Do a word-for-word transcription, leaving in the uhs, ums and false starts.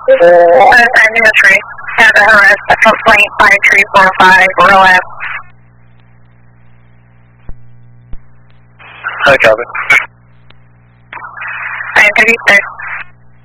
I'm in the tree. Have a harass at complaint five three four five, row F. Hi, Calvin. I'm going to be there.